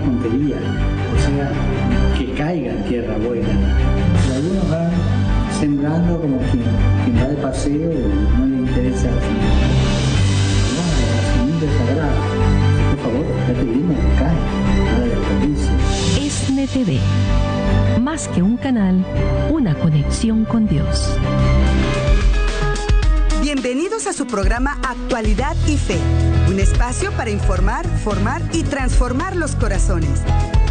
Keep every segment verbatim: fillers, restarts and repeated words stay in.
tontería, o sea, que caiga en tierra buena. Y algunos van sembrando como quien, quien va de paseo y no le interesa no, la semilla sagrada. Por favor, ya te pedimos que cae, nada de desperdicio. ESNE T V, más que un canal, una conexión con Dios. Bienvenidos a su programa Actualidad y Fe, un espacio para informar, formar y transformar los corazones.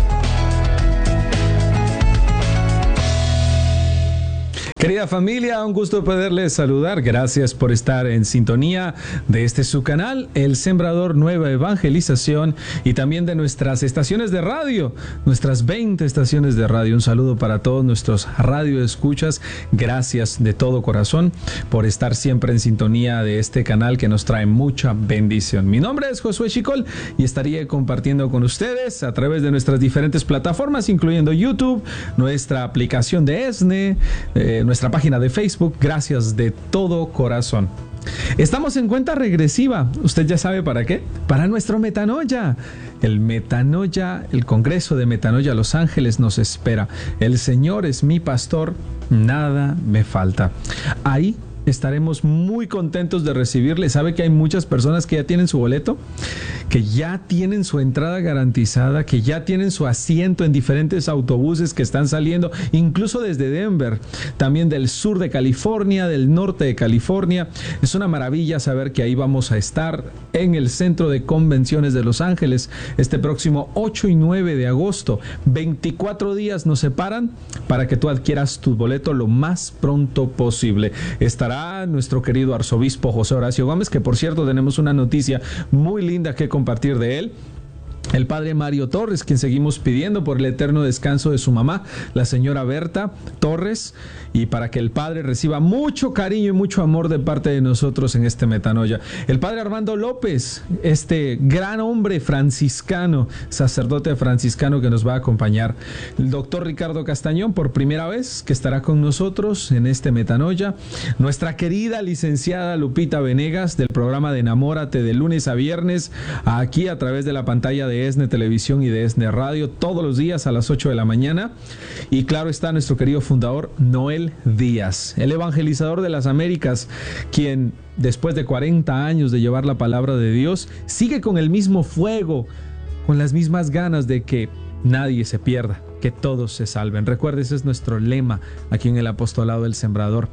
Querida familia, un gusto poderles saludar. Gracias por estar en sintonía de este su canal, El Sembrador Nueva Evangelización, y también de nuestras estaciones de radio, nuestras veinte estaciones de radio. Un saludo para todos nuestros radioescuchas. Gracias de todo corazón por estar siempre en sintonía de este canal que nos trae mucha bendición. Mi nombre es Josué Chicol y estaría compartiendo con ustedes a través de nuestras diferentes plataformas, incluyendo YouTube, nuestra aplicación de ESNE, eh, nuestra página de Facebook. Gracias de todo corazón. Estamos en cuenta regresiva. ¿Usted ya sabe para qué? Para nuestro Metanoia. El Metanoia, el Congreso de Metanoia Los Ángeles nos espera. El Señor es mi pastor, nada me falta. Ahí estaremos muy contentos de recibirle. ¿Sabe que hay muchas personas que ya tienen su boleto? Que ya tienen su entrada garantizada, que ya tienen su asiento en diferentes autobuses que están saliendo, incluso desde Denver, también del sur de California, del norte de California. Es una maravilla saber que ahí vamos a estar en el Centro de Convenciones de Los Ángeles este próximo ocho y nueve de agosto. veinticuatro días nos separan para que tú adquieras tu boleto lo más pronto posible. Estará nuestro querido arzobispo José Horacio Gómez, que por cierto tenemos una noticia muy linda que compartir de él. El padre Mario Torres, quien seguimos pidiendo por el eterno descanso de su mamá, la señora Berta Torres, y para que el padre reciba mucho cariño y mucho amor de parte de nosotros en este Metanoia. El padre Armando López, este gran hombre franciscano, sacerdote franciscano que nos va a acompañar. El doctor Ricardo Castañón, por primera vez, que estará con nosotros en este Metanoia. Nuestra querida licenciada Lupita Venegas, del programa de Enamórate, de lunes a viernes, aquí a través de la pantalla de ESNE Televisión y de ESNE Radio, todos los días a las ocho de la mañana. Y claro está nuestro querido fundador Noel Díaz, el evangelizador de las Américas, quien después de cuarenta años de llevar la palabra de Dios, sigue con el mismo fuego, con las mismas ganas de que nadie se pierda, que todos se salven. Recuerde, ese es nuestro lema aquí en el Apostolado del Sembrador.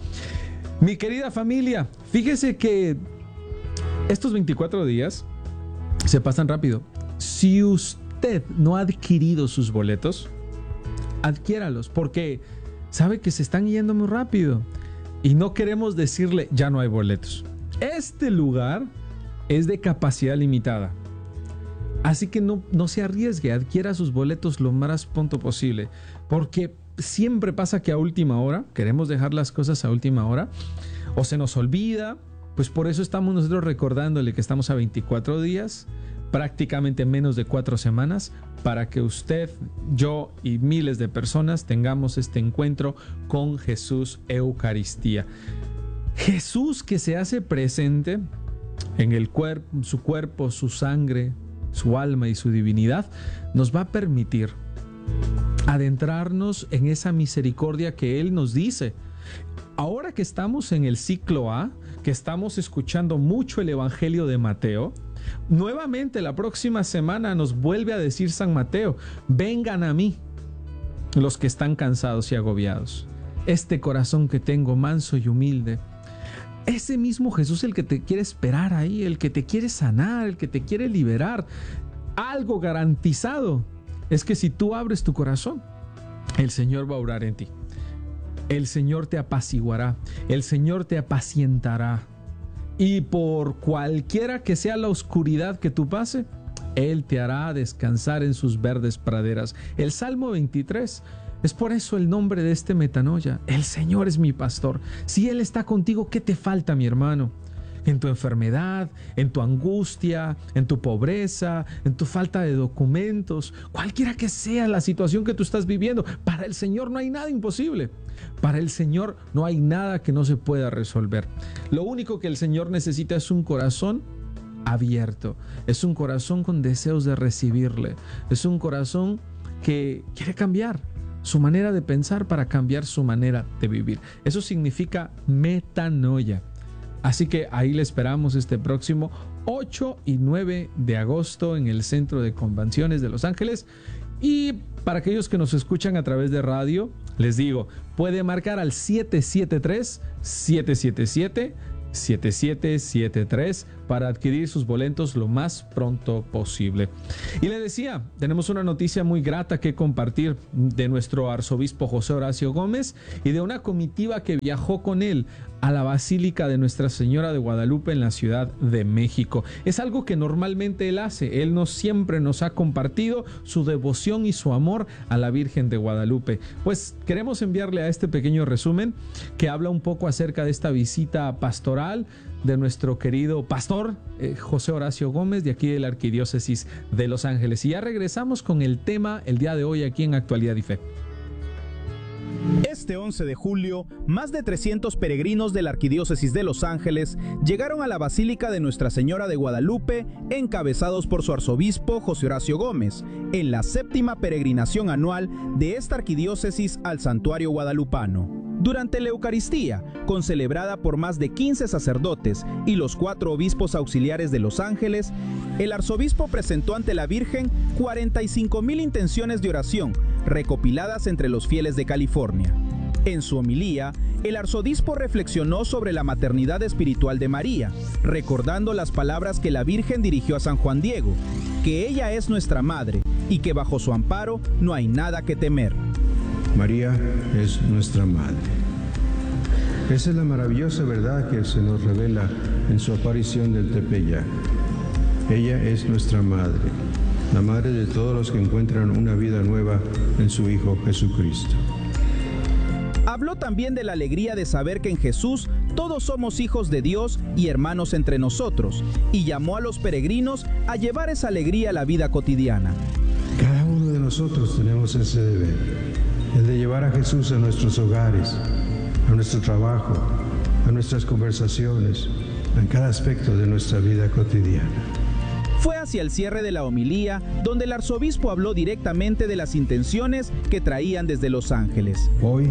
Mi querida familia, fíjese que estos veinticuatro días se pasan rápido. Si usted no ha adquirido sus boletos, adquiéralos, porque sabe que se están yendo muy rápido y no queremos decirle ya no hay boletos. Este lugar es de capacidad limitada, así que no, no se arriesgue, adquiera sus boletos lo más pronto posible, porque siempre pasa que a última hora queremos dejar las cosas a última hora o se nos olvida. Pues por eso estamos nosotros recordándole que estamos a veinticuatro días, prácticamente menos de cuatro semanas, para que usted, yo y miles de personas tengamos este encuentro con Jesús Eucaristía. Jesús que se hace presente en el cuerpo, su cuerpo, su sangre, su alma y su divinidad, nos va a permitir adentrarnos en esa misericordia que Él nos dice. Ahora que estamos en el ciclo A, que estamos escuchando mucho el Evangelio de Mateo, nuevamente la próxima semana nos vuelve a decir San Mateo: vengan a mí los que están cansados y agobiados. Este corazón que tengo manso y humilde. Ese mismo Jesús, el que te quiere esperar ahí, el que te quiere sanar, el que te quiere liberar. Algo garantizado es que si tú abres tu corazón, el Señor va a obrar en ti. El Señor te apaciguará, el Señor te apacientará. Y por cualquiera que sea la oscuridad que tú pase, Él te hará descansar en sus verdes praderas. El Salmo veintitrés, es por eso el nombre de este Metanoia: el Señor es mi pastor. Si Él está contigo, ¿qué te falta, mi hermano? En tu enfermedad, en tu angustia, en tu pobreza, en tu falta de documentos, cualquiera que sea la situación que tú estás viviendo, para el Señor no hay nada imposible. Para el Señor no hay nada que no se pueda resolver. Lo único que el Señor necesita es un corazón abierto, es un corazón con deseos de recibirle, es un corazón que quiere cambiar su manera de pensar para cambiar su manera de vivir. Eso significa metanoia. Así que ahí le esperamos este próximo ocho y nueve de agosto en el Centro de Convenciones de Los Ángeles. Y para aquellos que nos escuchan a través de radio, les digo, puede marcar al siete siete tres, siete siete siete, siete siete siete tres para adquirir sus boletos lo más pronto posible. Y le decía, tenemos una noticia muy grata que compartir de nuestro arzobispo José Horacio Gómez y de una comitiva que viajó con él a la Basílica de Nuestra Señora de Guadalupe en la Ciudad de México. Es algo que normalmente él hace. Él nos siempre nos ha compartido su devoción y su amor a la Virgen de Guadalupe. Pues queremos enviarle a este pequeño resumen que habla un poco acerca de esta visita pastoral de nuestro querido pastor eh, José Horacio Gómez de aquí de la Arquidiócesis de Los Ángeles. Y ya regresamos con el tema el día de hoy aquí en Actualidad y Fe. Este once de julio, más de trescientos peregrinos de la Arquidiócesis de Los Ángeles llegaron a la Basílica de Nuestra Señora de Guadalupe, encabezados por su arzobispo José Horacio Gómez, en la séptima peregrinación anual de esta arquidiócesis al santuario guadalupano. Durante la Eucaristía, concelebrada por más de quince sacerdotes y los cuatro obispos auxiliares de Los Ángeles, el arzobispo presentó ante la Virgen cuarenta y cinco mil intenciones de oración, recopiladas entre los fieles de California. En su homilía, el arzobispo reflexionó sobre la maternidad espiritual de María, recordando las palabras que la Virgen dirigió a San Juan Diego, que ella es nuestra madre y que bajo su amparo no hay nada que temer. María es nuestra madre. Esa es la maravillosa verdad que se nos revela en su aparición del Tepeyac. Ella es nuestra madre, la madre de todos los que encuentran una vida nueva en su Hijo Jesucristo. Habló también de la alegría de saber que en Jesús todos somos hijos de Dios y hermanos entre nosotros, y llamó a los peregrinos a llevar esa alegría a la vida cotidiana. Cada uno de nosotros tenemos ese deber, el de llevar a Jesús a nuestros hogares, a nuestro trabajo, a nuestras conversaciones, en cada aspecto de nuestra vida cotidiana. Fue hacia el cierre de la homilía donde el arzobispo habló directamente de las intenciones que traían desde Los Ángeles. Hoy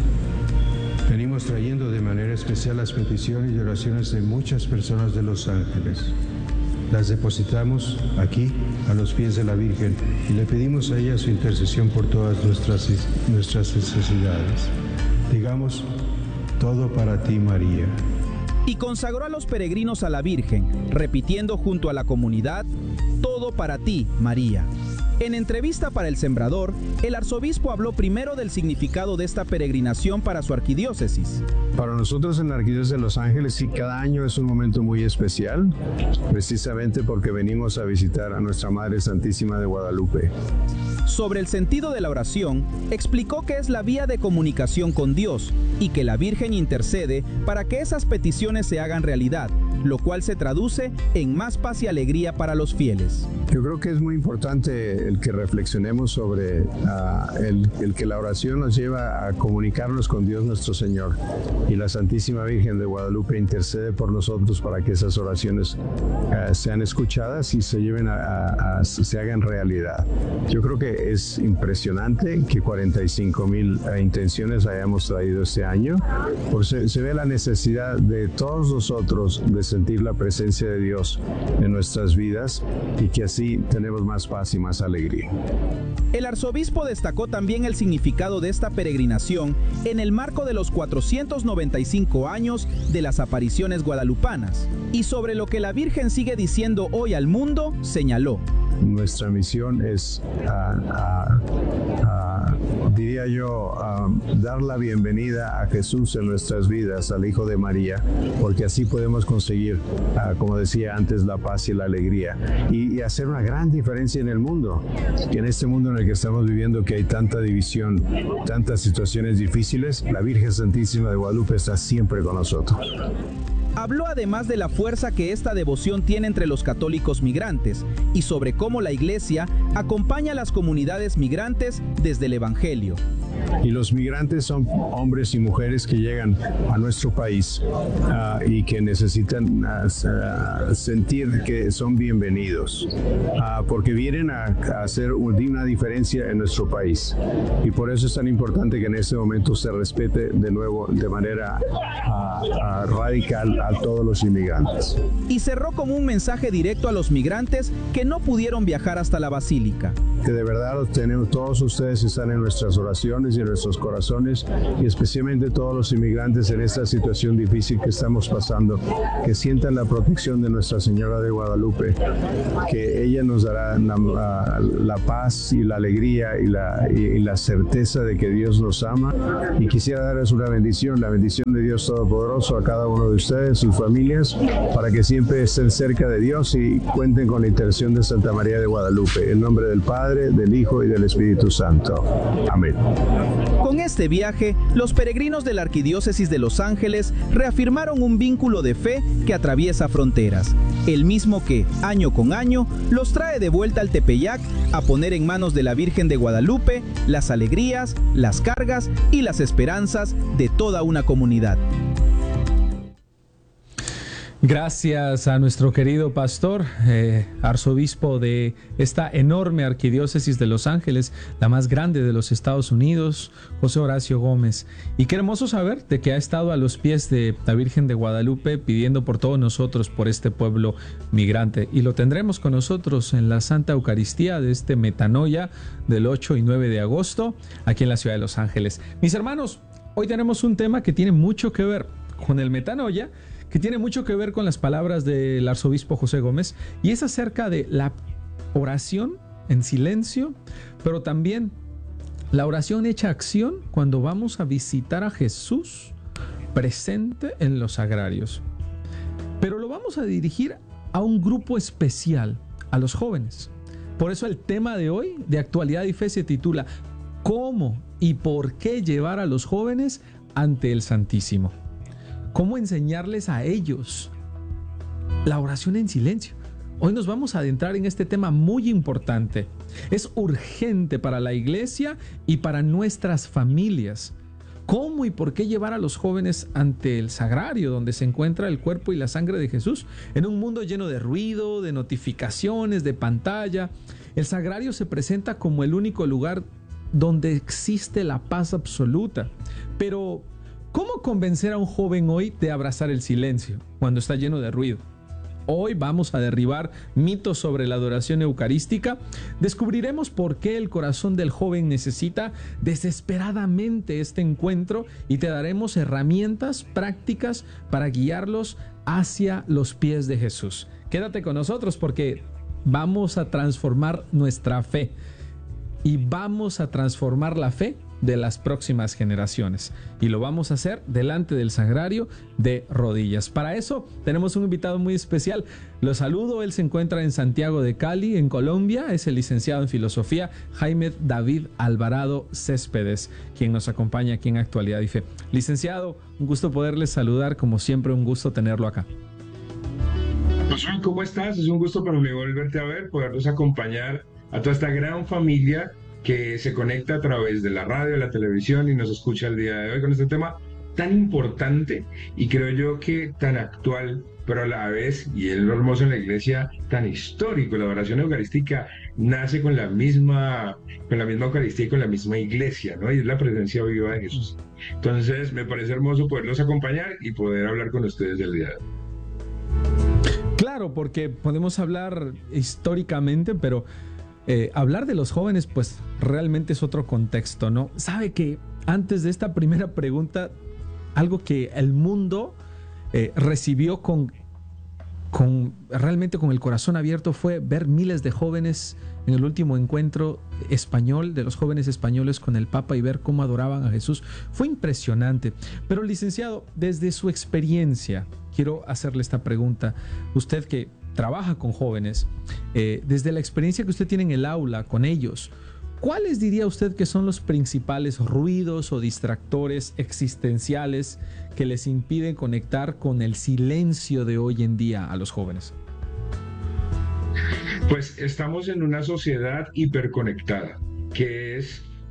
venimos trayendo de manera especial las peticiones y oraciones de muchas personas de Los Ángeles. Las depositamos aquí, a los pies de la Virgen, y le pedimos a ella su intercesión por todas nuestras, nuestras necesidades. Digamos, todo para ti, María. Y consagró a los peregrinos a la Virgen, repitiendo junto a la comunidad, todo para ti, María. En entrevista para El Sembrador, el arzobispo habló primero del significado de esta peregrinación para su arquidiócesis. Para nosotros en la Arquidiócesis de Los Ángeles, sí, cada año es un momento muy especial, precisamente porque venimos a visitar a nuestra Madre Santísima de Guadalupe. Sobre el sentido de la oración, explicó que es la vía de comunicación con Dios y que la Virgen intercede para que esas peticiones se hagan realidad, lo cual se traduce en más paz y alegría para los fieles. Yo creo que es muy importante el que reflexionemos sobre uh, el, el que la oración nos lleva a comunicarnos con Dios nuestro Señor, y la Santísima Virgen de Guadalupe intercede por nosotros para que esas oraciones uh, sean escuchadas y se lleven a, a, a se hagan realidad. Yo creo que es impresionante que cuarenta y cinco mil uh, intenciones hayamos traído este año, porque se, se ve la necesidad de todos nosotros de sentir la presencia de Dios en nuestras vidas, y que así tenemos más paz y más alegría. El arzobispo destacó también el significado de esta peregrinación en el marco de los cuatrocientos noventa y cinco años de las apariciones guadalupanas, y sobre lo que la Virgen sigue diciendo hoy al mundo, señaló: nuestra misión es, uh, uh, uh, diría yo, uh, dar la bienvenida a Jesús en nuestras vidas, al Hijo de María, porque así podemos conseguir, uh, como decía antes, la paz y la alegría, y, y hacer una gran diferencia en el mundo, que en este mundo en el que estamos viviendo, que hay tanta división, tantas situaciones difíciles, la Virgen Santísima de Guadalupe está siempre con nosotros. Habló además de la fuerza que esta devoción tiene entre los católicos migrantes y sobre cómo la Iglesia acompaña a las comunidades migrantes desde el Evangelio. Y los migrantes son hombres y mujeres que llegan a nuestro país uh, y que necesitan uh, uh, sentir que son bienvenidos, uh, porque vienen a, a hacer una diferencia en nuestro país. Y por eso es tan importante que en este momento se respete de nuevo de manera uh, uh, radical a todos los inmigrantes. Y cerró con un mensaje directo a los migrantes que no pudieron viajar hasta la basílica. Que de verdad tenemos, todos ustedes están en nuestras oraciones y en nuestros corazones, y especialmente todos los inmigrantes en esta situación difícil que estamos pasando, que sientan la protección de Nuestra Señora de Guadalupe, que ella nos dará la, la, la paz y la alegría y la, y, y la certeza de que Dios nos ama. Y quisiera darles una bendición, la bendición de Dios Todopoderoso a cada uno de ustedes, sus familias, para que siempre estén cerca de Dios y cuenten con la intercesión de Santa María de Guadalupe. En nombre del Padre, del Hijo y del Espíritu Santo. Amén. Con este viaje, los peregrinos de la Arquidiócesis de Los Ángeles reafirmaron un vínculo de fe que atraviesa fronteras, el mismo que, año con año, los trae de vuelta al Tepeyac a poner en manos de la Virgen de Guadalupe las alegrías, las cargas y las esperanzas de toda una comunidad. Gracias a nuestro querido pastor, eh, arzobispo de esta enorme arquidiócesis de Los Ángeles, la más grande de los Estados Unidos, José Horacio Gómez. Y qué hermoso saber de que ha estado a los pies de la Virgen de Guadalupe pidiendo por todos nosotros, por este pueblo migrante. Y lo tendremos con nosotros en la Santa Eucaristía de este Metanoia del ocho y nueve de agosto, aquí en la ciudad de Los Ángeles. Mis hermanos, hoy tenemos un tema que tiene mucho que ver con el Metanoia, que tiene mucho que ver con las palabras del arzobispo José Gómez, y es acerca de la oración en silencio, pero también la oración hecha acción cuando vamos a visitar a Jesús presente en los sagrarios. Pero lo vamos a dirigir a un grupo especial, a los jóvenes. Por eso el tema de hoy, de Actualidad y Fe, se titula ¿Cómo y por qué llevar a los jóvenes ante el Santísimo? ¿Cómo enseñarles a ellos la oración en silencio? Hoy nos vamos a adentrar en este tema muy importante. Es urgente para la iglesia y para nuestras familias. ¿Cómo y por qué llevar a los jóvenes ante el sagrario, donde se encuentra el cuerpo y la sangre de Jesús? En un mundo lleno de ruido, de notificaciones, de pantalla, el sagrario se presenta como el único lugar donde existe la paz absoluta. Pero ¿cómo convencer a un joven hoy de abrazar el silencio cuando está lleno de ruido? Hoy vamos a derribar mitos sobre la adoración eucarística. Descubriremos por qué el corazón del joven necesita desesperadamente este encuentro y te daremos herramientas prácticas para guiarlos hacia los pies de Jesús. Quédate con nosotros porque vamos a transformar nuestra fe y vamos a transformar la fe de las próximas generaciones, y lo vamos a hacer delante del sagrario de rodillas. Para eso tenemos un invitado muy especial. Lo saludo, él se encuentra en Santiago de Cali, en Colombia. Es el licenciado en filosofía Jaime David Alvarado Céspedes, quien nos acompaña aquí en Actualidad y Fe. Licenciado, un gusto poderles saludar, como siempre, un gusto tenerlo acá. Josué, ¿cómo estás? Es un gusto para mí volverte a ver, poderlos acompañar a toda esta gran familia que se conecta a través de la radio, la televisión y nos escucha el día de hoy con este tema tan importante y creo yo que tan actual, pero a la vez, y es lo hermoso en la iglesia, tan histórico. La oración eucarística nace con la misma, con la misma Eucaristía y con la misma iglesia, ¿no? Y es la presencia viva de Jesús. Entonces me parece hermoso poderlos acompañar y poder hablar con ustedes el día de hoy. Claro, porque podemos hablar históricamente, pero Eh, hablar de los jóvenes, pues realmente es otro contexto, ¿no? Sabe que antes de esta primera pregunta, algo que el mundo eh, recibió con, con realmente con el corazón abierto fue ver miles de jóvenes en el último encuentro español de los jóvenes españoles con el Papa y ver cómo adoraban a Jesús. Fue impresionante. Pero, licenciado, desde su experiencia, quiero hacerle esta pregunta. Usted que trabaja con jóvenes, eh, desde la experiencia que usted tiene en el aula con ellos, ¿cuáles diría usted que son los principales ruidos o distractores existenciales que les impiden conectar con el silencio de hoy en día a los jóvenes? Pues estamos en una sociedad hiperconectada, que es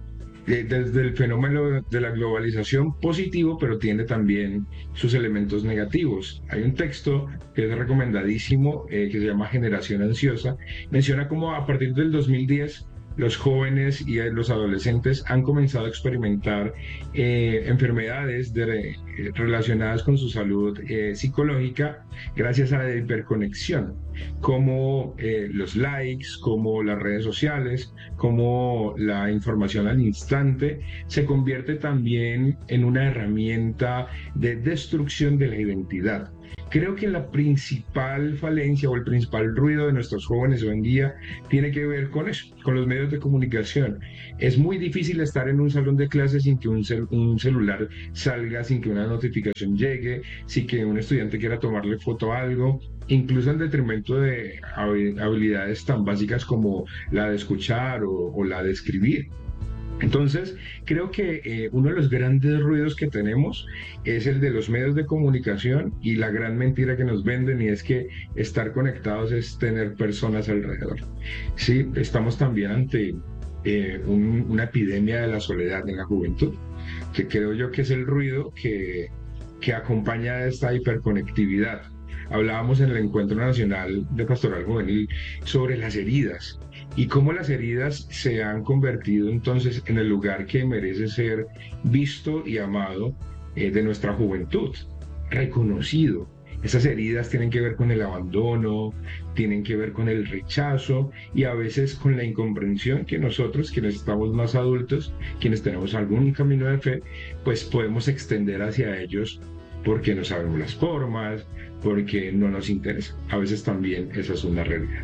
eh, desde el fenómeno de la globalización positivo, pero tiene también sus elementos negativos. Hay un texto que es recomendadísimo, eh, que se llama Generación Ansiosa. Menciona cómo a partir del dos mil diez los jóvenes y los adolescentes han comenzado a experimentar eh, enfermedades de, eh, relacionadas con su salud eh, psicológica gracias a la hiperconexión, como eh, los likes, como las redes sociales, como la información al instante, se convierte también en una herramienta de destrucción de la identidad. Creo que la principal falencia o el principal ruido de nuestros jóvenes hoy en día tiene que ver con eso, con los medios de comunicación. Es muy difícil estar en un salón de clases sin que un, cel un celular salga, sin que una notificación llegue, sin que un estudiante quiera tomarle foto a algo, incluso en detrimento de habilidades tan básicas como la de escuchar o, o la de escribir. Entonces, creo que eh, uno de los grandes ruidos que tenemos es el de los medios de comunicación y la gran mentira que nos venden, y es que estar conectados es tener personas alrededor. Sí, estamos también ante eh, un, una epidemia de la soledad en la juventud, que creo yo que es el ruido que, que acompaña a esta hiperconectividad. Hablábamos en el Encuentro Nacional de Pastoral Juvenil sobre las heridas y cómo las heridas se han convertido entonces en el lugar que merece ser visto y amado eh, de nuestra juventud, reconocido. Esas heridas tienen que ver con el abandono, tienen que ver con el rechazo y a veces con la incomprensión que nosotros, quienes estamos más adultos, quienes tenemos algún camino de fe, pues podemos extender hacia ellos porque no sabemos las formas, porque no nos interesa. A veces también esa es una realidad.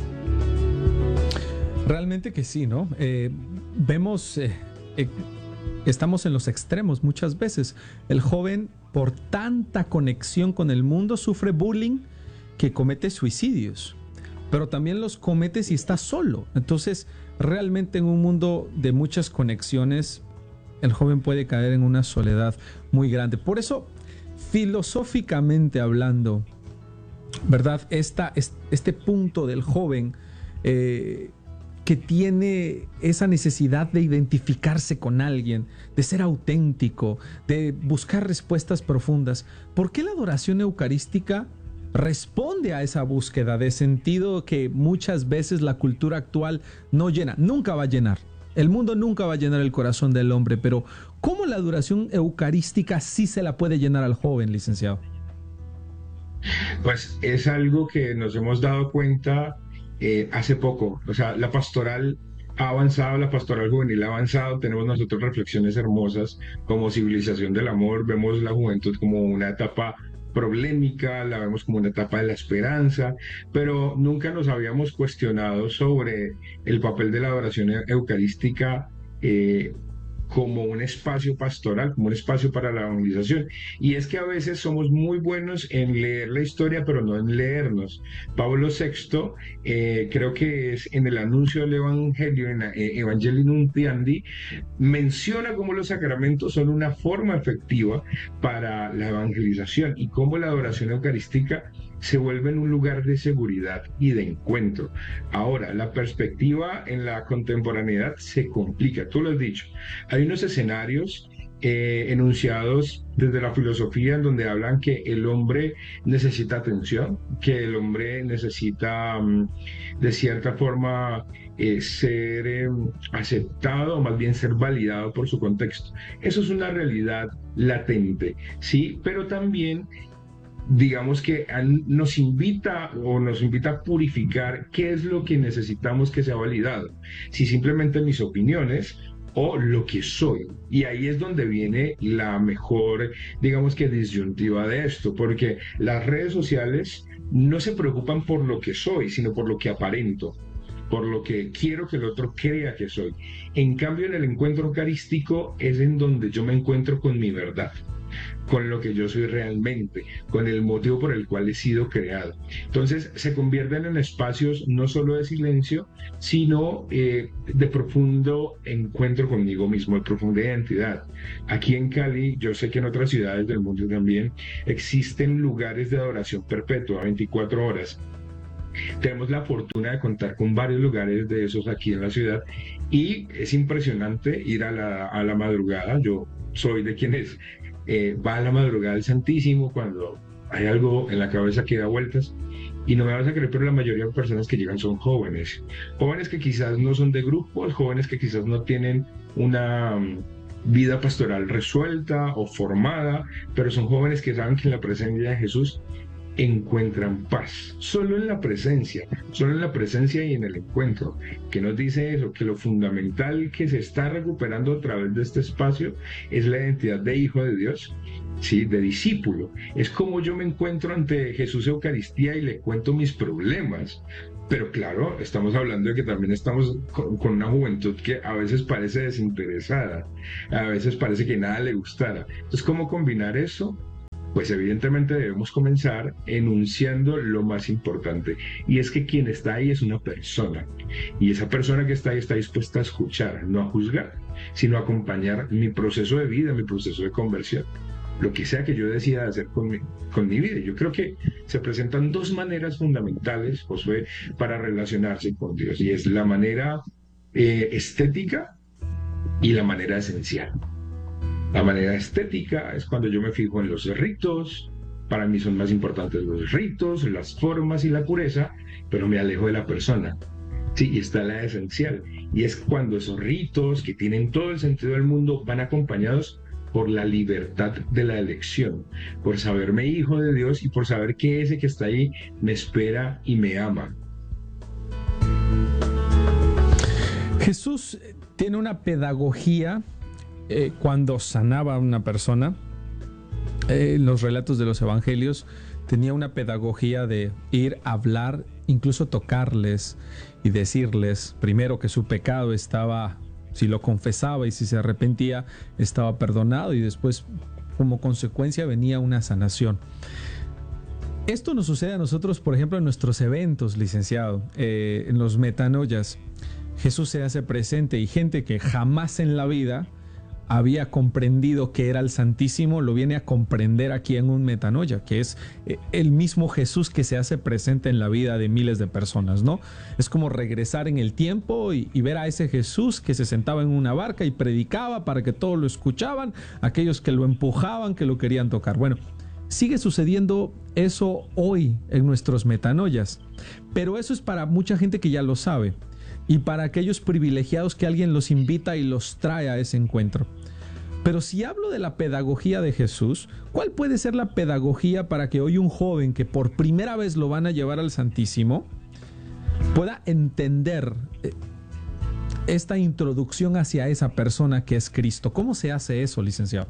Realmente que sí, ¿no? Eh, vemos, eh, eh, estamos en los extremos muchas veces. El joven, por tanta conexión con el mundo, sufre bullying que comete suicidios, pero también los comete si está solo. Entonces, realmente en un mundo de muchas conexiones, el joven puede caer en una soledad muy grande. Por eso, filosóficamente hablando, ¿verdad? Esta, este punto del joven eh, que tiene esa necesidad de identificarse con alguien, de ser auténtico, de buscar respuestas profundas. ¿Por qué la adoración eucarística responde a esa búsqueda de sentido que muchas veces la cultura actual no llena? Nunca va a llenar. El mundo nunca va a llenar el corazón del hombre, pero ¿cómo la adoración eucarística sí se la puede llenar al joven, licenciado? Pues es algo que nos hemos dado cuenta eh, hace poco. O sea, la pastoral ha avanzado, la pastoral juvenil ha avanzado, tenemos nosotros reflexiones hermosas como civilización del amor, vemos la juventud como una etapa problemática, la vemos como una etapa de la esperanza, pero nunca nos habíamos cuestionado sobre el papel de la adoración eucarística eh, como un espacio pastoral, como un espacio para la evangelización. Y es que a veces somos muy buenos en leer la historia, pero no en leernos. Pablo sexto, eh, creo que es en el anuncio del Evangelio, en eh, Evangelii Nuntiandi, menciona cómo los sacramentos son una forma efectiva para la evangelización y cómo la adoración eucarística se vuelve en un lugar de seguridad y de encuentro. Ahora, la perspectiva en la contemporaneidad se complica, tú lo has dicho. Hay unos escenarios eh, enunciados desde la filosofía en donde hablan que el hombre necesita atención, que el hombre necesita um, de cierta forma eh, ser eh, aceptado o más bien ser validado por su contexto. Eso es una realidad latente, ¿sí? Pero también digamos que nos invita o nos invita a purificar qué es lo que necesitamos que sea validado, si simplemente mis opiniones o lo que soy. Y ahí es donde viene la mejor, digamos que disyuntiva de esto, porque las redes sociales no se preocupan por lo que soy, sino por lo que aparento, por lo que quiero que el otro crea que soy. En cambio, en el encuentro eucarístico es en donde yo me encuentro con mi verdad, con lo que yo soy realmente, con el motivo por el cual he sido creado. Entonces se convierten en espacios no solo de silencio, sino eh, de profundo encuentro conmigo mismo, de profunda identidad. Aquí en Cali, yo sé que en otras ciudades del mundo también existen lugares de adoración perpetua, veinticuatro horas. Tenemos la fortuna de contar con varios lugares de esos aquí en la ciudad y es impresionante ir a la, a la madrugada. Yo soy de quienes eh, va a la madrugada al Santísimo cuando hay algo en la cabeza que da vueltas. Y no me vas a creer, pero la mayoría de personas que llegan son jóvenes. Jóvenes que quizás no son de grupos, jóvenes que quizás no tienen una um, vida pastoral resuelta o formada, pero son jóvenes que saben que en la presencia de Jesús encuentran paz. Solo en la presencia, solo en la presencia y en el encuentro. Que nos dice eso, que lo fundamental que se está recuperando a través de este espacio es la identidad de hijo de Dios. Sí, de discípulo. Es como yo me encuentro ante Jesús Eucaristía y le cuento mis problemas. Pero claro, estamos hablando de que también estamos con, con una juventud que a veces parece desinteresada, a veces parece que nada le gustara. Entonces, ¿cómo combinar eso? Pues evidentemente debemos comenzar enunciando lo más importante, y es que quien está ahí es una persona, y esa persona que está ahí está dispuesta a escuchar, no a juzgar, sino a acompañar mi proceso de vida, mi proceso de conversión. Lo que sea que yo decida hacer con mi, con mi vida. Yo creo que se presentan dos maneras fundamentales, Josué, para relacionarse con Dios, y es la manera eh, estética y la manera esencial. La manera estética es cuando yo me fijo en los ritos. Para mí son más importantes los ritos, las formas y la pureza, pero me alejo de la persona. Sí, y está la esencial, y es cuando esos ritos, que tienen todo el sentido del mundo, van acompañados por la libertad de la elección, por saberme hijo de Dios y por saber que ese que está ahí me espera y me ama. Jesús tiene una pedagogía eh, cuando sanaba a una persona. Eh, en los relatos de los evangelios tenía una pedagogía de ir a hablar, incluso tocarles y decirles primero que su pecado estaba, si lo confesaba y si se arrepentía, estaba perdonado, y después como consecuencia venía una sanación. Esto nos sucede a nosotros, por ejemplo, en nuestros eventos, licenciado, eh, en los metanoias. Jesús se hace presente y gente que jamás en la vida había comprendido que era el Santísimo, lo viene a comprender aquí en un metanoia, que es el mismo Jesús que se hace presente en la vida de miles de personas, ¿no? Es como regresar en el tiempo y, y ver a ese Jesús que se sentaba en una barca y predicaba para que todos lo escuchaban, aquellos que lo empujaban, que lo querían tocar. Bueno, sigue sucediendo eso hoy en nuestros metanoias, pero eso es para mucha gente que ya lo sabe, y para aquellos privilegiados que alguien los invita y los trae a ese encuentro. Pero si hablo de la pedagogía de Jesús, ¿cuál puede ser la pedagogía para que hoy un joven que por primera vez lo van a llevar al Santísimo pueda entender esta introducción hacia esa persona que es Cristo? ¿Cómo se hace eso, licenciado?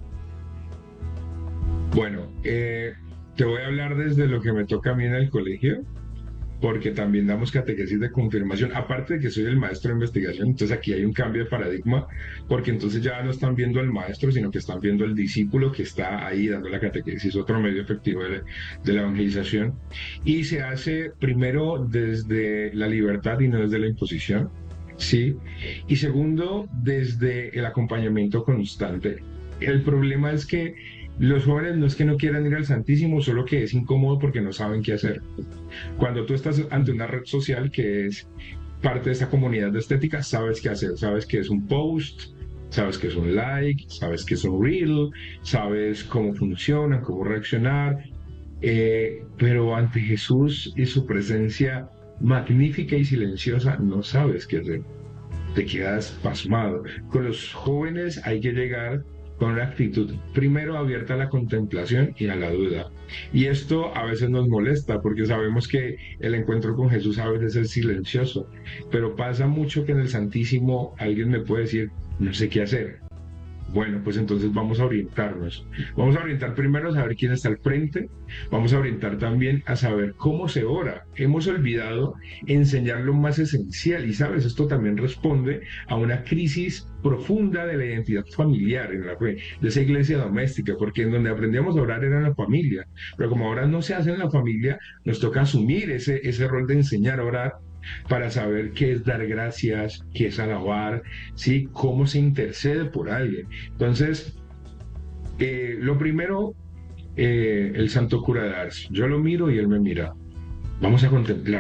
Bueno, eh, te voy a hablar desde lo que me toca a mí en el colegio, porque también damos catequesis de confirmación, aparte de que soy el maestro de investigación. Entonces aquí hay un cambio de paradigma, porque entonces ya no están viendo al maestro, sino que están viendo al discípulo que está ahí dando la catequesis, otro medio efectivo de, de la evangelización, y se hace primero desde la libertad y no desde la imposición, ¿sí? Y segundo, desde el acompañamiento constante. El problema es que los jóvenes no es que no quieran ir al Santísimo, solo que es incómodo porque no saben qué hacer. Cuando tú estás ante una red social que es parte de esta comunidad de estética, sabes qué hacer, sabes que es un post, sabes que es un like, sabes que es un reel, sabes cómo funciona, cómo reaccionar, eh, pero ante Jesús y su presencia magnífica y silenciosa no sabes qué hacer, te quedas pasmado. Con los jóvenes hay que llegar con una actitud primero abierta a la contemplación y a la duda. Y esto a veces nos molesta porque sabemos que el encuentro con Jesús a veces es silencioso, pero pasa mucho que en el Santísimo alguien me puede decir, no sé qué hacer. Bueno, pues entonces vamos a orientarnos. Vamos a orientar primero a saber quién está al frente. Vamos a orientar también a saber cómo se ora. Hemos olvidado enseñar lo más esencial, y sabes, esto también responde a una crisis profunda de la identidad familiar en la fe, de esa iglesia doméstica, porque en donde aprendíamos a orar era en la familia, pero como ahora no se hace en la familia, nos toca asumir ese, ese rol de enseñar a orar para saber qué es dar gracias, qué es alabar, ¿sí? Cómo se intercede por alguien. Entonces, eh, lo primero, eh, el santo cura de Ars, yo lo miro y él me mira. Vamos a contemplarlo,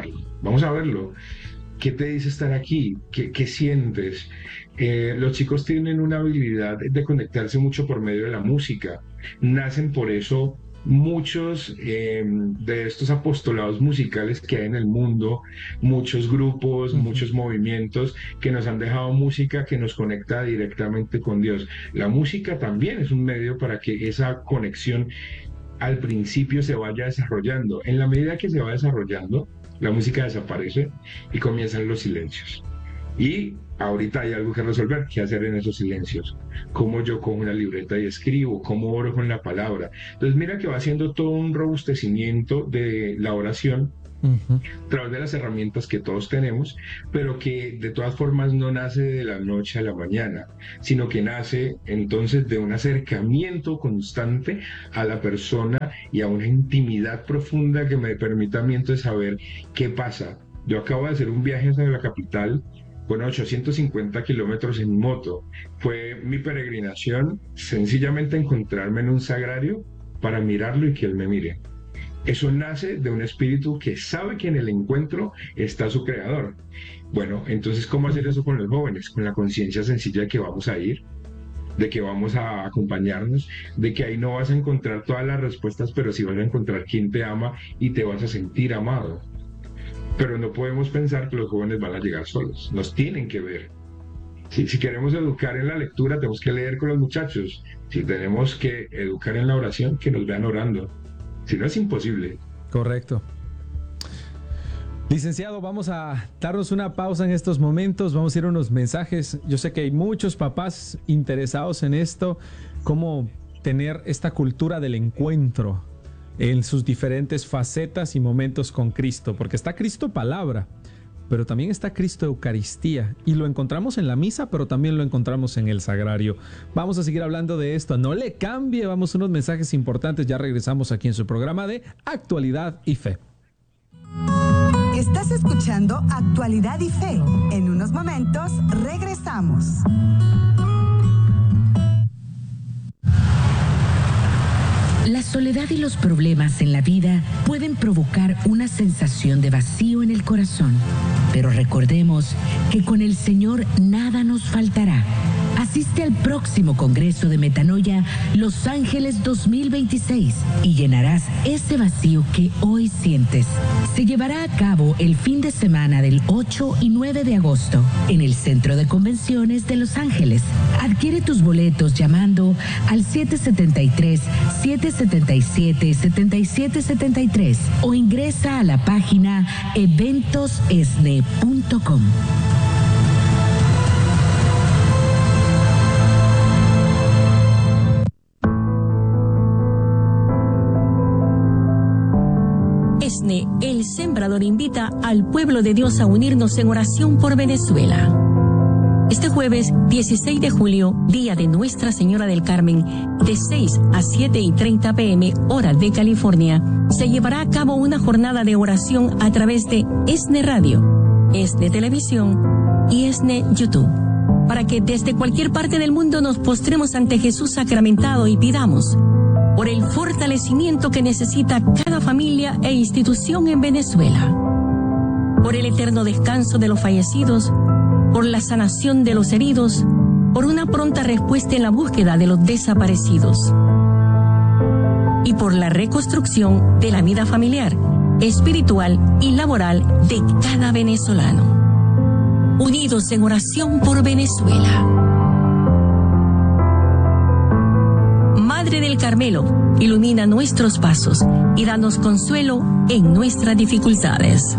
vamos a verlo. ¿Qué te dice estar aquí? ¿Qué, qué sientes? Eh, los chicos tienen una habilidad de conectarse mucho por medio de la música. Nacen por eso muchos eh, de estos apostolados musicales que hay en el mundo, muchos grupos, uh-huh. muchos movimientos que nos han dejado música que nos conecta directamente con Dios. La música también es un medio para que esa conexión al principio se vaya desarrollando. En la medida que se va desarrollando, la música desaparece y comienzan los silencios. Y ahorita hay algo que resolver, qué hacer en esos silencios. Cómo yo cojo una libreta y escribo, cómo oro con la palabra. Entonces mira que va haciendo todo un robustecimiento de la oración uh-huh. a través de las herramientas que todos tenemos, pero que de todas formas no nace de la noche a la mañana, sino que nace entonces de un acercamiento constante a la persona y a una intimidad profunda que me permita a mí entonces saber qué pasa. Yo acabo de hacer un viaje hacia la capital con ochocientos cincuenta kilómetros en moto. Fue mi peregrinación sencillamente encontrarme en un sagrario para mirarlo y que él me mire. Eso nace de un espíritu que sabe que en el encuentro está su creador. Bueno, entonces, ¿cómo hacer eso con los jóvenes? Con la conciencia sencilla de que vamos a ir, de que vamos a acompañarnos, de que ahí no vas a encontrar todas las respuestas, pero sí vas a encontrar quien te ama y te vas a sentir amado. Pero no podemos pensar que los jóvenes van a llegar solos, nos tienen que ver. Si, si queremos educar en la lectura, tenemos que leer con los muchachos. Si tenemos que educar en la oración, que nos vean orando. Si no, es imposible. Correcto. Licenciado, vamos a darnos una pausa en estos momentos, vamos a ir a unos mensajes. Yo sé que hay muchos papás interesados en esto, cómo tener esta cultura del encuentro en sus diferentes facetas y momentos con Cristo, porque está Cristo palabra, pero también está Cristo Eucaristía, y lo encontramos en la misa, pero también lo encontramos en el sagrario. Vamos a seguir hablando de esto, no le cambie, vamos a unos mensajes importantes, ya regresamos aquí en su programa de Actualidad y Fe. Estás escuchando Actualidad y Fe. En unos momentos regresamos. La soledad y los problemas en la vida pueden provocar una sensación de vacío en el corazón, pero recordemos que con el Señor nada nos faltará. Asiste al próximo Congreso de Metanoia Los Ángeles dos mil veintiséis y llenarás ese vacío que hoy sientes. Se llevará a cabo el fin de semana del ocho y nueve de agosto en el Centro de Convenciones de Los Ángeles. Adquiere tus boletos llamando al siete siete tres, siete siete siete, siete siete siete tres o ingresa a la página eventos esne punto com. ESNE, el Sembrador, invita al pueblo de Dios a unirnos en oración por Venezuela. Este jueves dieciséis de julio, día de Nuestra Señora del Carmen, de seis a siete y treinta pm, hora de California, se llevará a cabo una jornada de oración a través de ESNE Radio, ESNE Televisión y ESNE YouTube, para que desde cualquier parte del mundo nos postremos ante Jesús sacramentado y pidamos por el fortalecimiento que necesita cada familia e institución en Venezuela, por el eterno descanso de los fallecidos, por la sanación de los heridos, por una pronta respuesta en la búsqueda de los desaparecidos y por la reconstrucción de la vida familiar, espiritual y laboral de cada venezolano. Unidos en oración por Venezuela. Madre del Carmelo, ilumina nuestros pasos y danos consuelo en nuestras dificultades.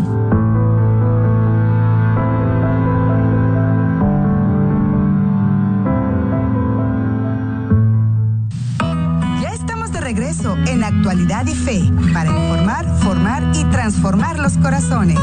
Ya estamos de regreso en Actualidad y Fe para informar, formar y transformar los corazones.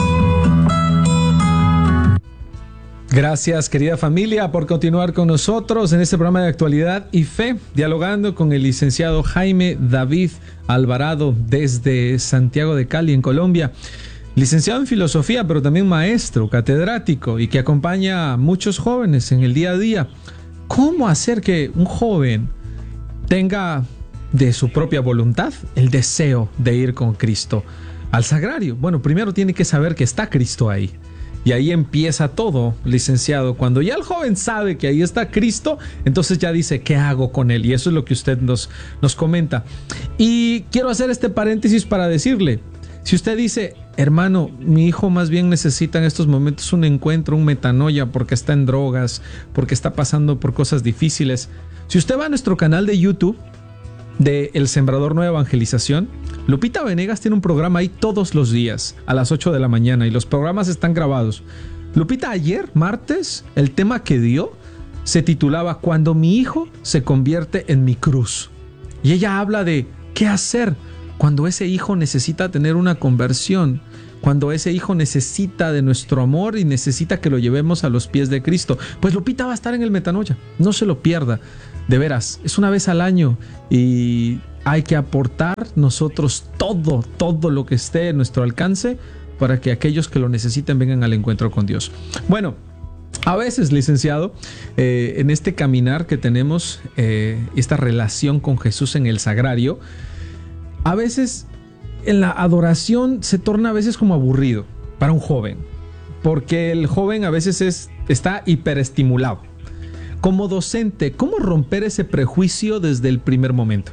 Gracias, querida familia, por continuar con nosotros en este programa de Actualidad y Fe, dialogando con el licenciado Jaime David Alvarado desde Santiago de Cali, en Colombia. Licenciado en filosofía, pero también maestro, catedrático y que acompaña a muchos jóvenes en el día a día. ¿Cómo hacer que un joven tenga de su propia voluntad el deseo de ir con Cristo? al sagrario? Bueno, primero tiene que saber que está Cristo ahí. Y ahí empieza todo, licenciado. Cuando ya el joven sabe que ahí está Cristo, entonces ya dice, ¿qué hago con él? Y eso es lo que usted nos, nos comenta. Y quiero hacer este paréntesis para decirle, si usted dice, hermano, mi hijo más bien necesita en estos momentos un encuentro, un metanoia, porque está en drogas, porque está pasando por cosas difíciles. Si usted va a nuestro canal de YouTube, de El Sembrador Nueva Evangelización, Lupita Venegas tiene un programa ahí todos los días a las ocho de la mañana y los programas están grabados. Lupita, ayer, martes, el tema que dio se titulaba Cuando mi hijo se convierte en mi cruz. Y ella habla de qué hacer cuando ese hijo necesita tener una conversión, cuando ese hijo necesita de nuestro amor y necesita que lo llevemos a los pies de Cristo. Pues Lupita va a estar en el Metanoia, no se lo pierda. De veras, es una vez al año y hay que aportar nosotros todo, todo lo que esté en nuestro alcance para que aquellos que lo necesiten vengan al encuentro con Dios. Bueno, a veces, licenciado, eh, en este caminar que tenemos, eh, esta relación con Jesús en el sagrario, a veces en la adoración se torna a veces como aburrido para un joven, porque el joven a veces es, está hiperestimulado. Como docente, ¿cómo romper ese prejuicio desde el primer momento?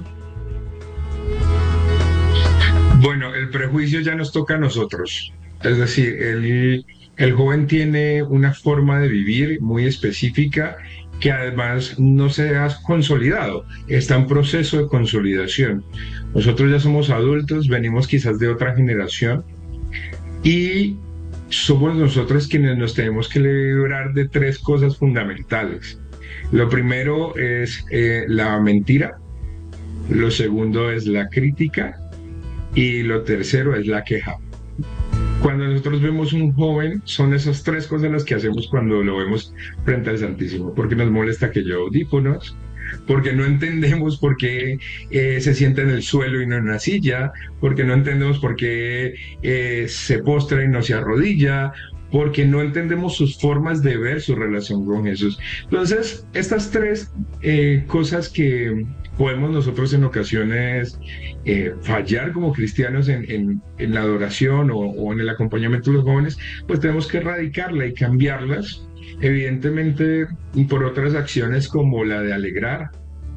Bueno, el prejuicio ya nos toca a nosotros. Es decir, el, el joven tiene una forma de vivir muy específica que además no se ha consolidado, está en proceso de consolidación. Nosotros ya somos adultos, venimos quizás de otra generación y somos nosotros quienes nos tenemos que librar de tres cosas fundamentales. Lo primero es eh, la mentira, lo segundo es la crítica y lo tercero es la queja. Cuando nosotros vemos un joven, son esas tres cosas las que hacemos cuando lo vemos frente al Santísimo, porque nos molesta que lleve audífonos, porque no entendemos por qué eh, se sienta en el suelo y no en una silla, porque no entendemos por qué eh, se postra y no se arrodilla, porque no entendemos sus formas de ver su relación con Jesús. Entonces, estas tres eh, cosas que podemos nosotros en ocasiones eh, fallar como cristianos en, en, en la adoración o, o en el acompañamiento de los jóvenes, pues tenemos que erradicarla y cambiarlas, evidentemente por otras acciones como la de alegrar,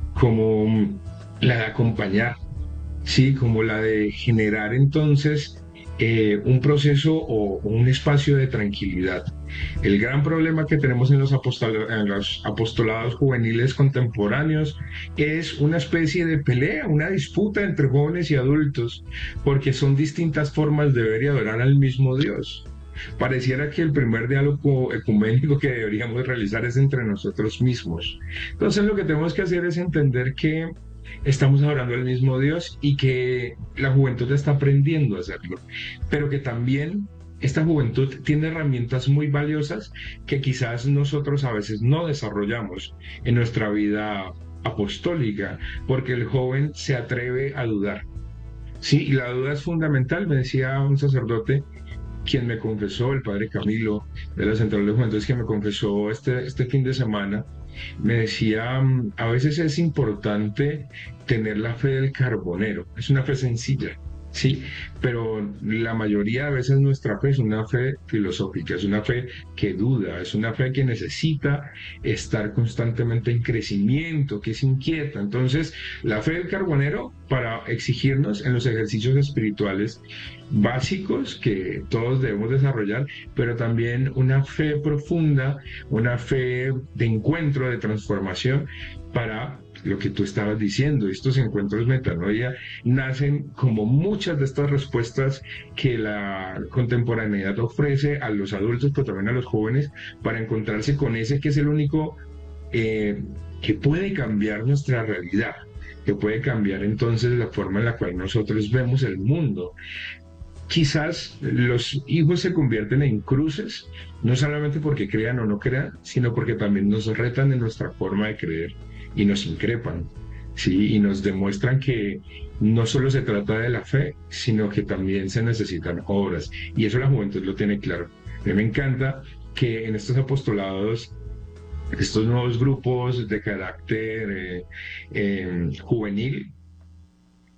como la de acompañar, sí, como la de generar entonces Eh, un proceso o, o un espacio de tranquilidad. El gran problema que tenemos en los, apostol- en los apostolados juveniles contemporáneos es una especie de pelea, una disputa entre jóvenes y adultos, porque son distintas formas de ver y adorar al mismo Dios. Pareciera que el primer diálogo ecuménico que deberíamos realizar es entre nosotros mismos. Entonces lo que tenemos que hacer es entender que estamos adorando al mismo Dios y que la juventud está aprendiendo a hacerlo, pero que también esta juventud tiene herramientas muy valiosas que quizás nosotros a veces no desarrollamos en nuestra vida apostólica, porque el joven se atreve a dudar. Sí, y la duda es fundamental. Me decía un sacerdote quien me confesó, el padre Camilo de la Central de Juventud, que me confesó este, este fin de semana, me decía, a veces es importante tener la fe del carbonero, es una fe sencilla, sí, pero la mayoría de veces nuestra fe es una fe filosófica, es una fe que duda, es una fe que necesita estar constantemente en crecimiento, que es inquieta. Entonces, la fe del carbonero para exigirnos en los ejercicios espirituales básicos que todos debemos desarrollar, pero también una fe profunda, una fe de encuentro, de transformación para lo que tú estabas diciendo. Estos encuentros metanoia nacen como muchas de estas respuestas que la contemporaneidad ofrece a los adultos, pero también a los jóvenes, para encontrarse con ese que es el único eh, que puede cambiar nuestra realidad, que puede cambiar entonces la forma en la cual nosotros vemos el mundo. Quizás los hijos se convierten en cruces, no solamente porque crean o no crean, sino porque también nos retan en nuestra forma de creer y nos increpan, ¿sí? Y nos demuestran que no solo se trata de la fe, sino que también se necesitan obras. Y eso la juventud lo tiene claro. A mí me encanta que en estos apostolados, estos nuevos grupos de carácter eh, eh, juvenil,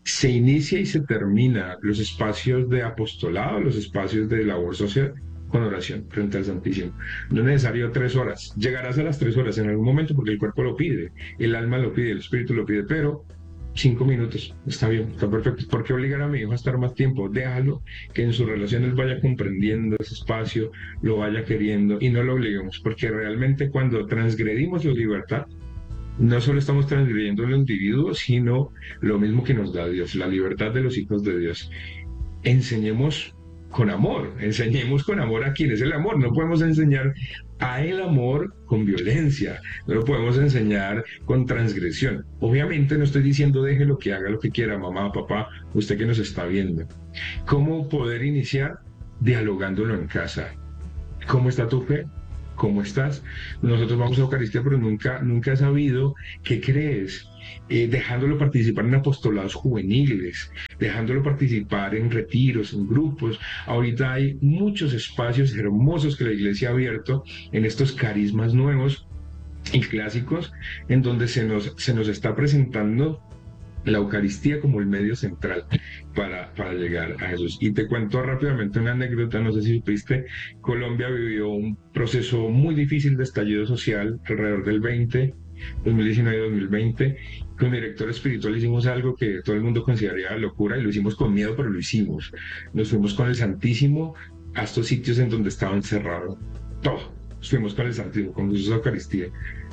se inicia y se termina los espacios de apostolado, los espacios de labor social con oración frente al Santísimo. No es necesario tres horas. Llegarás a las tres horas en algún momento porque el cuerpo lo pide, el alma lo pide, el espíritu lo pide, pero cinco minutos, está bien, está perfecto. ¿Por qué obligar a mi hijo a estar más tiempo? Déjalo que en sus relaciones vaya comprendiendo ese espacio, lo vaya queriendo y no lo obliguemos, porque realmente cuando transgredimos la libertad, no solo estamos transgrediendo el individuo, sino lo mismo que nos da Dios, la libertad de los hijos de Dios. Enseñemos con amor, enseñemos con amor a quien es el amor. No podemos enseñar a el amor con violencia, no lo podemos enseñar con transgresión. Obviamente no estoy diciendo déjelo que haga lo que quiera, mamá, papá, usted que nos está viendo. ¿Cómo poder iniciar? Dialogándolo en casa. ¿Cómo está tu fe? ¿Cómo estás? Nosotros vamos a Eucaristía, pero nunca, nunca he sabido qué crees. Eh, dejándolo participar en apostolados juveniles, dejándolo participar en retiros, en grupos. Ahorita hay muchos espacios hermosos que la Iglesia ha abierto en estos carismas nuevos y clásicos, en donde se nos, se nos está presentando la Eucaristía como el medio central para, para llegar a Jesús. Y te cuento rápidamente una anécdota, no sé si supiste, Colombia vivió un proceso muy difícil de estallido social alrededor del veinte, dos mil diecinueve dos mil veinte. Con mi director espiritual hicimos algo que todo el mundo consideraría locura y lo hicimos con miedo, pero lo hicimos. Nos fuimos con el Santísimo a estos sitios en donde estaban cerrados. Todo. Nos fuimos con el Santísimo, con Jesús Eucaristía.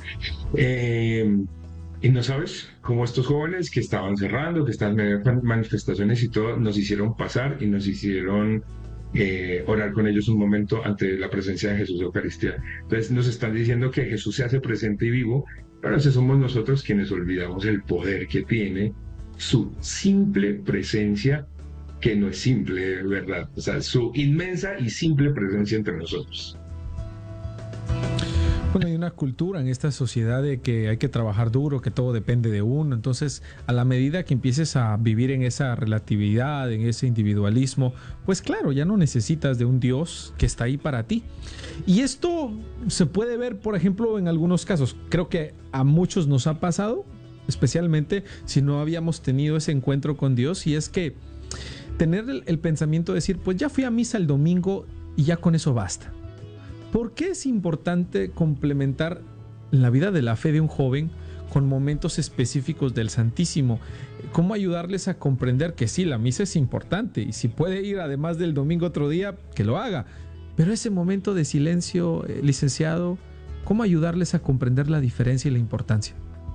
Eh, Y no sabes cómo estos jóvenes que estaban cerrando, que estaban en manifestaciones y todo, nos hicieron pasar y nos hicieron eh, orar con ellos un momento ante la presencia de Jesús de Eucaristía. Entonces nos están diciendo que Jesús se hace presente y vivo, pero ese somos nosotros quienes olvidamos el poder que tiene su simple presencia, que no es simple, ¿verdad? O sea, su inmensa y simple presencia entre nosotros. Bueno, hay una cultura en esta sociedad de que hay que trabajar duro, que todo depende de uno. Entonces, a la medida que empieces a vivir en esa relatividad, en ese individualismo, pues claro, ya no necesitas de un Dios que está ahí para ti. Y esto se puede ver, por ejemplo, en algunos casos. Creo que a muchos nos ha pasado, especialmente si no habíamos tenido ese encuentro con Dios, y es que tener el, el pensamiento de decir, pues ya fui a misa el domingo y ya con eso basta. ¿Por qué es importante complementar la vida de la fe de un joven con momentos específicos del Santísimo? ¿Cómo ayudarles a comprender que sí, la misa es importante y si puede ir además del domingo otro día, que lo haga? Pero ese momento de silencio, eh, licenciado, ¿cómo ayudarles a comprender la diferencia y la importancia?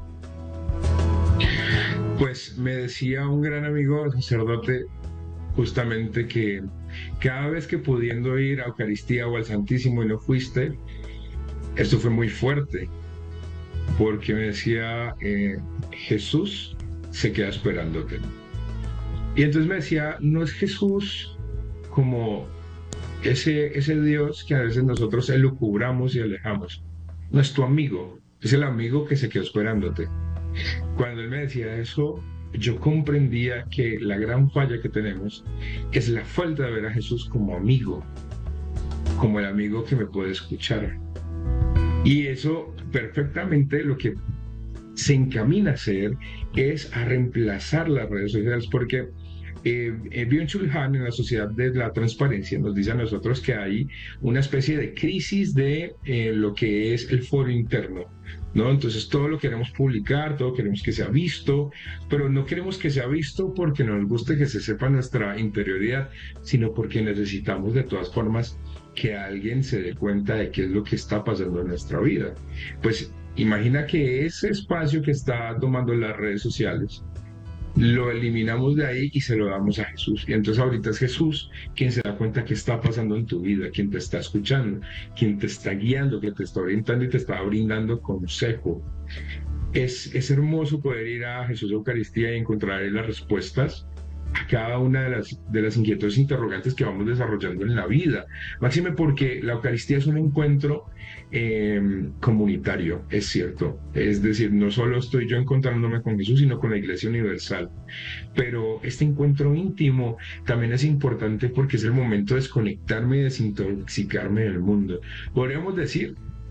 Pues me decía un gran amigo sacerdote justamente que cada vez que pudiendo ir a Eucaristía o al Santísimo y no fuiste, esto fue muy fuerte, porque me decía, eh, Jesús se queda esperándote. Y entonces me decía, no es Jesús como ese, ese Dios que a veces nosotros elucubramos y alejamos, no es tu amigo, es el amigo que se quedó esperándote. Cuando él me decía eso, yo comprendía que la gran falla que tenemos es la falta de ver a Jesús como amigo, como el amigo que me puede escuchar. Y eso perfectamente lo que se encamina a hacer es a reemplazar las redes sociales, porque eh, eh, Byung-Chul Han en la Sociedad de la Transparencia nos dice a nosotros que hay una especie de crisis de eh, lo que es el foro interno, ¿no? Entonces todo lo queremos publicar, todo queremos que sea visto, pero no queremos que sea visto porque nos guste que se sepa nuestra interioridad, sino porque necesitamos de todas formas que alguien se dé cuenta de qué es lo que está pasando en nuestra vida. Pues imagina que ese espacio que está tomando las redes sociales lo eliminamos de ahí y se lo damos a Jesús. Y entonces ahorita es Jesús quien se da cuenta qué está pasando en tu vida, quien te está escuchando, quien te está guiando, que te está orientando y te está brindando consejo. Es, es hermoso poder ir a Jesús Eucaristía y encontrar ahí las respuestas a cada una de las, de las inquietudes interrogantes que vamos desarrollando en la vida. Máxime porque la Eucaristía es un encuentro eh, comunitario, es cierto. Es decir, no solo estoy yo encontrándome con Jesús, sino con la Iglesia Universal. Pero este encuentro íntimo también es importante porque es el momento de desconectarme y desintoxicarme del mundo. Podríamos decir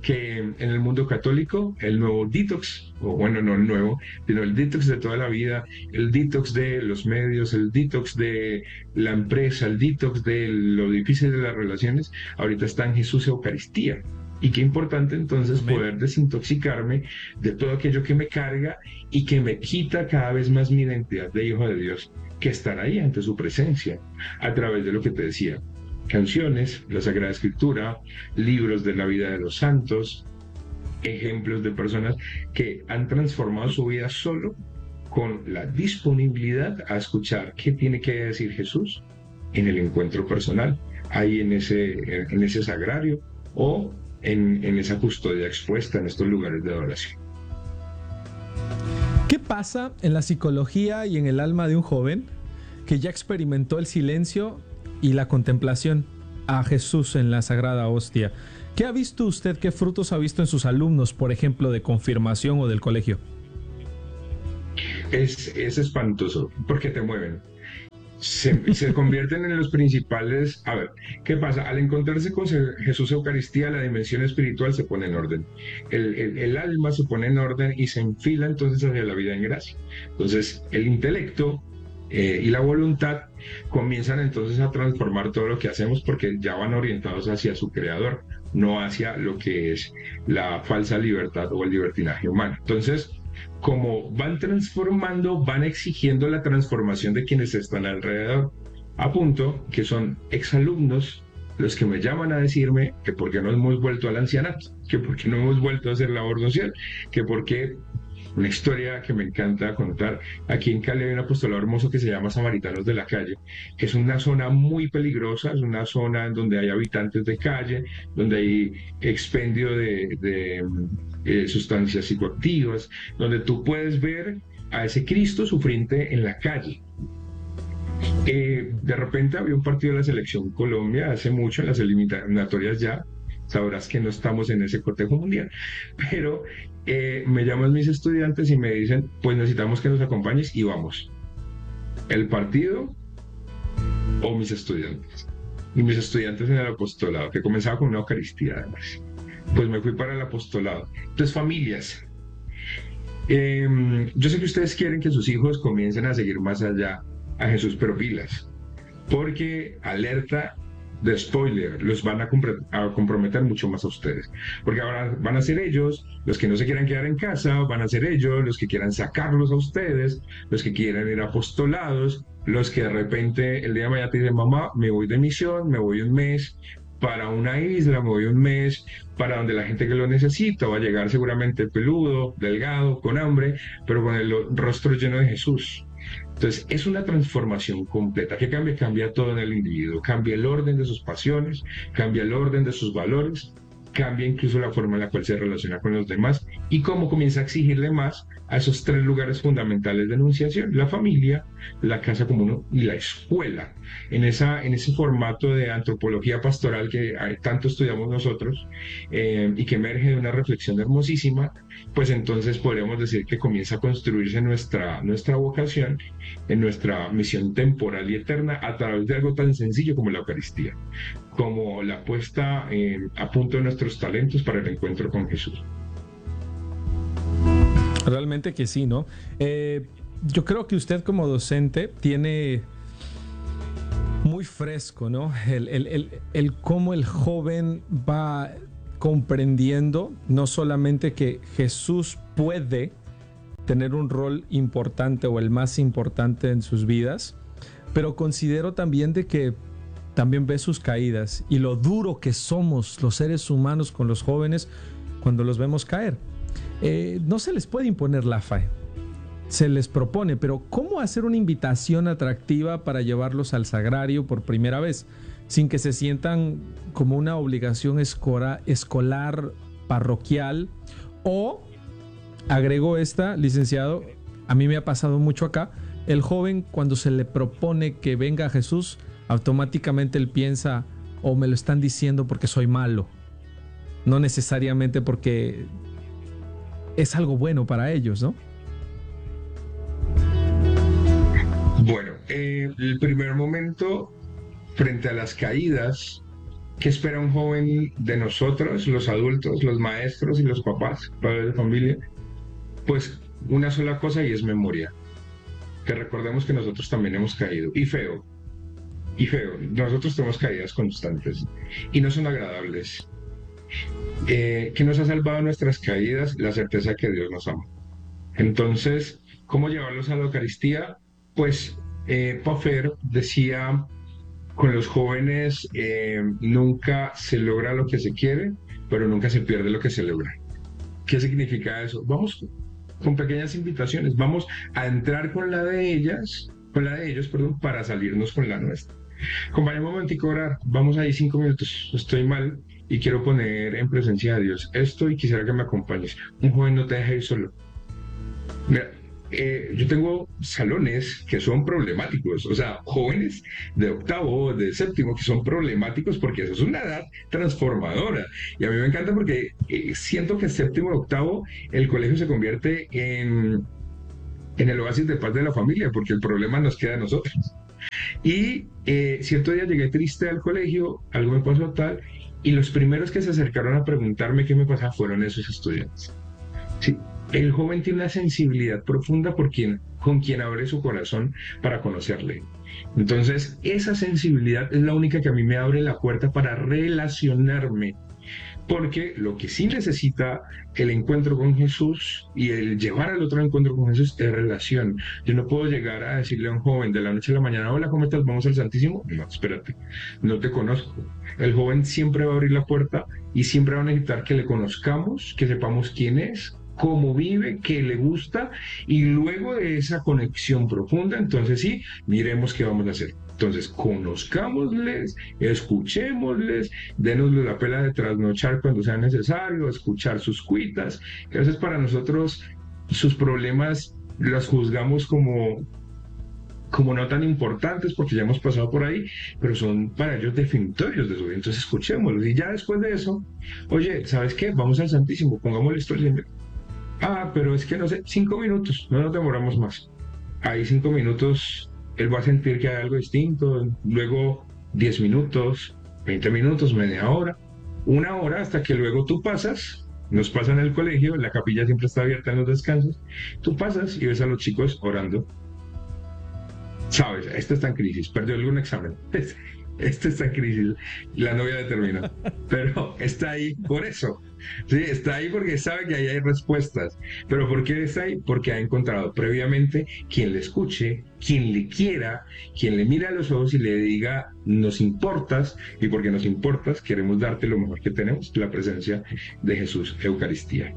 que en el mundo católico el nuevo detox, o bueno, no el nuevo, sino el detox de toda la vida, el detox de los medios, el detox de la empresa, el detox de lo difícil de las relaciones, ahorita está en Jesús Eucaristía. Y qué importante entonces Amén. Poder desintoxicarme de todo aquello que me carga y que me quita cada vez más mi identidad de hijo de Dios, que estar ahí ante su presencia, a través de lo que te decía. Canciones, la Sagrada Escritura, libros de la vida de los santos, ejemplos de personas que han transformado su vida solo con la disponibilidad a escuchar qué tiene que decir Jesús en el encuentro personal, ahí en ese, en ese sagrario o en, en esa custodia expuesta en estos lugares de adoración. ¿Qué pasa en la psicología y en el alma de un joven que ya experimentó el silencio y la contemplación a Jesús en la Sagrada Hostia? ¿Qué ha visto usted, qué frutos ha visto en sus alumnos, por ejemplo, de confirmación o del colegio? Es, es espantoso, porque te mueven. Se, se convierten en los principales. A ver, ¿qué pasa? Al encontrarse con Jesús Eucaristía, la dimensión espiritual se pone en orden. El, el, el alma se pone en orden y se enfila entonces hacia la vida en gracia. Entonces, el intelecto eh, y la voluntad comienzan entonces a transformar todo lo que hacemos porque ya van orientados hacia su creador, no hacia lo que es la falsa libertad o el libertinaje humano. Entonces, como van transformando, van exigiendo la transformación de quienes están alrededor, a punto que son exalumnos los que me llaman a decirme que por qué no hemos vuelto al ancianato, que por qué no hemos vuelto a hacer labor social, que por qué. Una historia que me encanta contar. Aquí en Cali hay un apostolado hermoso que se llama Samaritanos de la Calle, que es una zona muy peligrosa, es una zona en donde hay habitantes de calle, donde hay expendio de, de eh, sustancias psicoactivas, donde tú puedes ver a ese Cristo sufriente en la calle. Eh, de repente había un partido de la Selección Colombia hace mucho, en las eliminatorias ya, sabrás que no estamos en ese cotejo mundial, pero eh, me llaman mis estudiantes y me dicen, pues necesitamos que nos acompañes y vamos. El partido o mis estudiantes. Y mis estudiantes en el apostolado, que comenzaba con una Eucaristía además. Pues me fui para el apostolado. Entonces, familias. Eh, yo sé que ustedes quieren que sus hijos comiencen a seguir más allá a Jesús, pero pilas. Porque alerta de spoiler, los van a, compre- a comprometer mucho más a ustedes, porque ahora van a ser ellos los que no se quieran quedar en casa, van a ser ellos los que quieran sacarlos a ustedes, los que quieran ir a apostolados, los que de repente el día de mañana te dicen, mamá, me voy de misión, me voy un mes para una isla, me voy un mes para donde la gente que lo necesita, va a llegar seguramente peludo, delgado, con hambre, pero con el rostro lleno de Jesús. Entonces, es una transformación completa. ¿Qué cambia? Cambia todo en el individuo. Cambia el orden de sus pasiones, cambia el orden de sus valores, cambia incluso la forma en la cual se relaciona con los demás y cómo comienza a exigirle más a esos tres lugares fundamentales de enunciación: la familia, la casa común y la escuela. En, esa, en ese formato de antropología pastoral que tanto estudiamos nosotros eh, y que emerge de una reflexión hermosísima, pues entonces podríamos decir que comienza a construirse nuestra, nuestra vocación, en nuestra misión temporal y eterna a través de algo tan sencillo como la Eucaristía, como la puesta eh, a punto de nuestros talentos para el encuentro con Jesús. Realmente que sí, ¿no? Eh, yo creo que usted como docente tiene muy fresco, ¿no? El, el, el, el cómo el joven va comprendiendo no solamente que Jesús puede tener un rol importante o el más importante en sus vidas, pero considero también de que también ve sus caídas y lo duro que somos los seres humanos con los jóvenes cuando los vemos caer. Eh, no se les puede imponer la fe, se les propone, pero ¿cómo hacer una invitación atractiva para llevarlos al sagrario por primera vez, sin que se sientan como una obligación escolar, escolar parroquial? O, agrego esta, licenciado, a mí me ha pasado mucho acá, el joven cuando se le propone que venga a Jesús, automáticamente él piensa, o oh, me lo están diciendo porque soy malo, no necesariamente porque es algo bueno para ellos, ¿no? Bueno, eh, el primer momento frente a las caídas ¿Qué espera un joven de nosotros, los adultos, los maestros y los papás, padres de familia? Pues una sola cosa, y es memoria. Que recordemos que nosotros también hemos caído, y feo, y feo. Nosotros tenemos caídas constantes y no son agradables. Eh, ¿Qué nos ha salvado nuestras caídas? La certeza que Dios nos ama. Entonces, ¿cómo llevarlos a la Eucaristía? Pues eh, Puffer decía, con los jóvenes eh, nunca se logra lo que se quiere, pero nunca se pierde lo que se logra. ¿Qué significa eso? Vamos con pequeñas invitaciones, vamos a entrar con la de ellas, con la de ellos, perdón, para salirnos con la nuestra. Acompáñame un momentico a orar, vamos ahí cinco minutos, estoy mal y quiero poner en presencia de Dios esto y quisiera que me acompañes. Un joven no te deja ir solo. Mira, eh, yo tengo salones que son problemáticos, o sea, jóvenes de octavo, de séptimo, que son problemáticos porque eso es una edad transformadora. Y a mí me encanta porque eh, siento que séptimo y octavo el colegio se convierte en, en el oasis de paz de la familia, porque el problema nos queda a nosotros. Y eh, cierto día llegué triste al colegio, algo me pasó tal, y los primeros que se acercaron a preguntarme qué me pasaba fueron esos estudiantes. Sí. El joven tiene una sensibilidad profunda por quien, con quien abre su corazón para conocerle. Entonces, esa sensibilidad es la única que a mí me abre la puerta para relacionarme. Porque lo que sí necesita el encuentro con Jesús y el llevar al otro encuentro con Jesús es relación. Yo no puedo llegar a decirle a un joven de la noche a la mañana, hola, ¿cómo estás? ¿Vamos al Santísimo? No, espérate, no te conozco. El joven siempre va a abrir la puerta y siempre va a necesitar que le conozcamos, que sepamos quién es, cómo vive, qué le gusta, y luego de esa conexión profunda, entonces sí, miremos qué vamos a hacer. Entonces, conozcámosles, escuchémosles, dénosle la pela de trasnochar cuando sea necesario, escuchar sus cuitas, que a veces para nosotros sus problemas los juzgamos como, como no tan importantes porque ya hemos pasado por ahí, pero son para ellos definitorios de su vida. Entonces, escuchémoslos, y ya después de eso, oye, ¿sabes qué? Vamos al Santísimo, pongámosle esto siempre. Ah, pero es que no sé, cinco minutos, no nos demoramos más. Ahí cinco minutos, él va a sentir que hay algo distinto, luego diez minutos, veinte minutos, media hora, una hora, hasta que luego tú pasas, nos pasa en el colegio, la capilla siempre está abierta en los descansos, tú pasas y ves a los chicos orando. Sabes, este está en crisis, perdió algún examen, este está en crisis, la novia determinó, pero está ahí por eso. Sí, está ahí porque sabe que ahí hay respuestas. ¿Pero por qué está ahí? Porque ha encontrado previamente quien le escuche, quien le quiera, quien le mire a los ojos y le diga, nos importas, y porque nos importas, queremos darte lo mejor que tenemos, la presencia de Jesús, Eucaristía.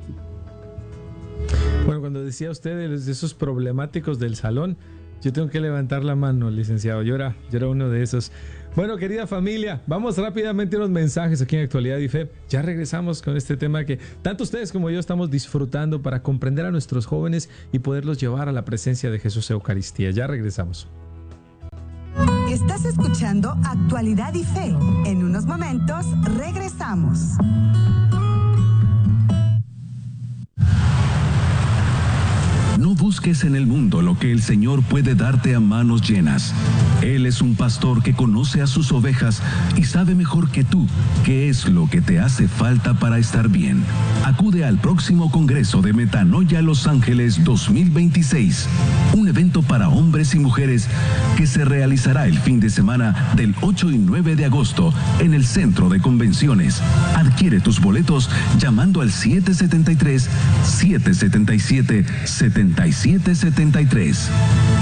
Bueno, cuando decía usted de esos problemáticos del salón, yo tengo que levantar la mano, licenciado. Yo era, yo era uno de esos. Bueno, querida familia, vamos rápidamente a unos mensajes aquí en Actualidad y Fe. Ya regresamos con este tema que tanto ustedes como yo estamos disfrutando para comprender a nuestros jóvenes y poderlos llevar a la presencia de Jesús Eucaristía. Ya regresamos. Estás escuchando Actualidad y Fe. En unos momentos regresamos. No busques en el mundo lo que el Señor puede darte a manos llenas. Él es un pastor que conoce a sus ovejas y sabe mejor que tú qué es lo que te hace falta para estar bien. Acude al próximo Congreso de Metanoia Los Ángeles dos mil veintiséis, un evento para hombres y mujeres que se realizará el fin de semana del ocho y nueve de agosto en el Centro de Convenciones. Adquiere tus boletos llamando al siete siete tres, siete siete siete, siete siete siete tres.